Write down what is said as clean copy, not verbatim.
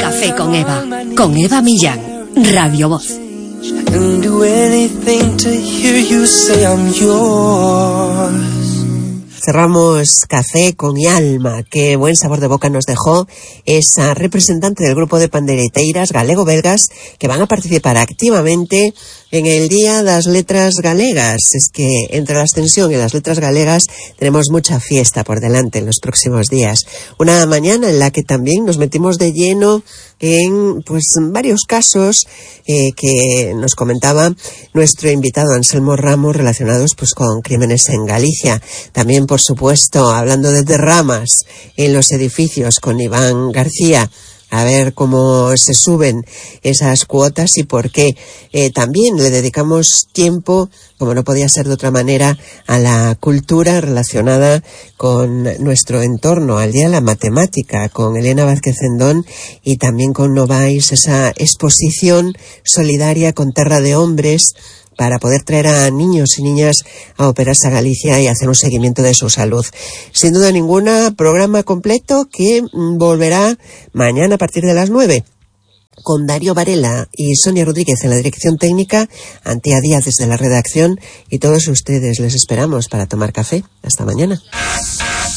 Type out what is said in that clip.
Café con Eva Millán, Radio Voz. Cerramos Café con mi alma. Qué buen sabor de boca nos dejó esa representante del grupo de pandeireteiras galego-belgas que van a participar activamente en el Día das Letras Galegas. Es que entre la Ascensión y las letras galegas tenemos mucha fiesta por delante en los próximos días. Una mañana en la que también nos metimos de lleno en varios casos que nos comentaba nuestro invitado Anselmo Ramos relacionados con crímenes en Galicia. También, por supuesto, hablando de derramas en los edificios con Iván García, a ver cómo se suben esas cuotas y por qué. También le dedicamos tiempo, como no podía ser de otra manera, a la cultura relacionada con nuestro entorno, al Día de la Matemática, con Elena Vázquez Zendón y también con Novais, esa exposición solidaria con Terra de Hombres, para poder traer a niños y niñas a operarse a Galicia y hacer un seguimiento de su salud. Sin duda ninguna, programa completo que volverá mañana a partir de las 9. Con Darío Varela y Sonia Rodríguez en la dirección técnica, Antía Díaz desde la redacción y todos ustedes les esperamos para tomar café. Hasta mañana.